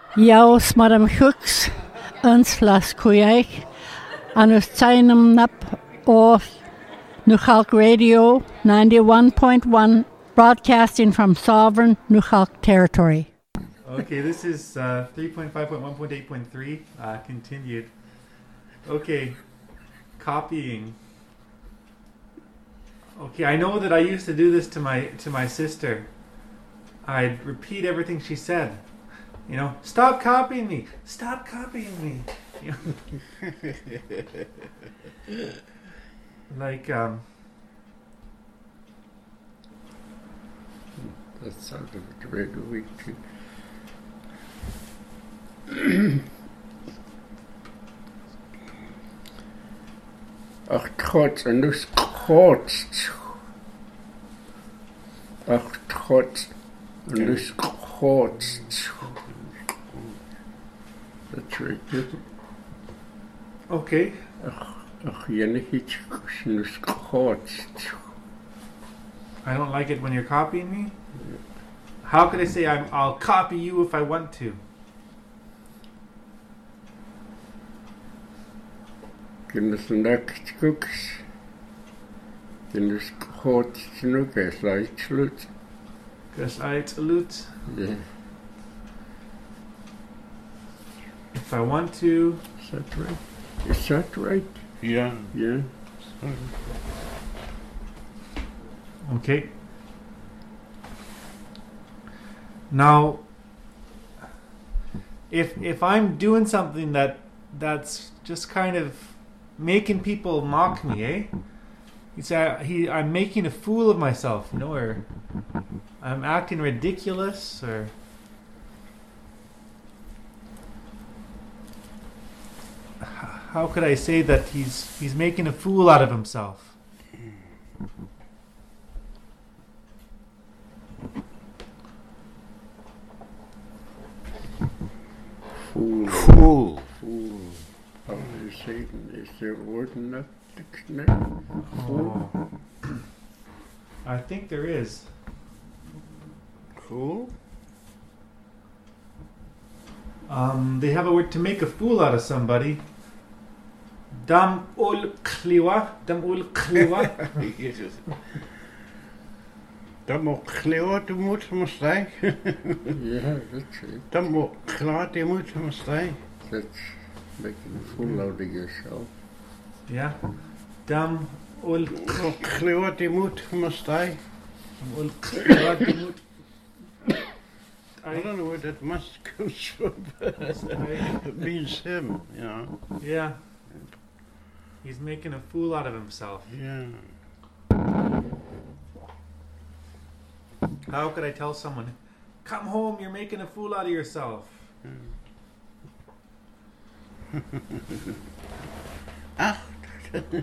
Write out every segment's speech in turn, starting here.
Jaus Madam Hooks, uns las Kuyaik, and us tainum nap off Nuchalk Radio 91.1, broadcasting from sovereign Nuchalk territory. Okay, this is 3.5.1.8.3, continued. Okay, copying. Okay, I know that I used to do this to my sister. I'd repeat everything she said. You know, stop copying me. Stop copying me. You know? Like that sounded very weak. Ach trots en dus trots. Ach trots en dus trots. That's right. okay. Ach jene iets dus trots. I don't like it when you're copying me. How could I say I'll copy you if I want to? Kinders next cooks. Kinders hot snook as light slut. Because I salute. Yeah. If I want to. Is that right? Is that right? Yeah. Yeah. Okay. Now, if I'm doing something that's just kind of making people mock me, eh? I'm making a fool of myself, you know, or I'm acting ridiculous, or how could I say that he's making a fool out of himself? Fool. How do you say it? Is there a word in that dictionary? Fool? Oh. I think there is. Cool. They have a word to make a fool out of somebody. Dam ul kliwa. Dat moet kleur de moed maar stij. Yeah, that's it. Dat moet klaar de moed maar stij. That's making a fool out of yourself. Yeah. Dam ul Kleur de moed maar stij. kliwa. I don't know where that must comes from. It means him, you know. Yeah. He's making a fool out of himself. Yeah. How could I tell someone, come home, you're making a fool out of yourself? Ach, dat is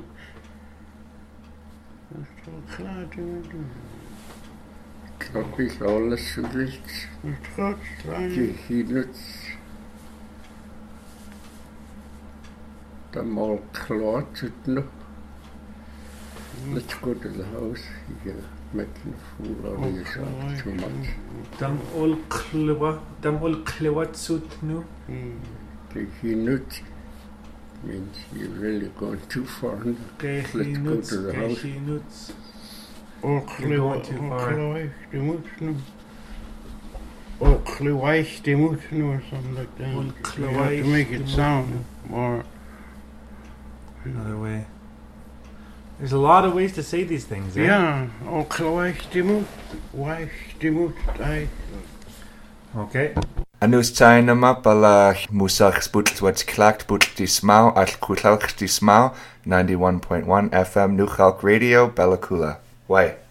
wel klaar te doen. Dat is alles zoiets. Het gaat klein. Je ziet het. Dan mal klaar zitten. Let's go to the house. You're making a fool out of yourself too much. Dam ul kliwa tsutnu. Je ziet het. Means you're really going too far. Let's go to the house. Kleur de moed nu. Or kleur de moed nu or something like that. You have to make it sound more. Another way. There's a lot of ways to say these things, eh? Yeah, or kleur de moed, Okay. Anus tainama pala musach sputl what's clacked butl di smau al kutlach di smau 91.1 FM Nuchalk Radio Bella Kula. Why?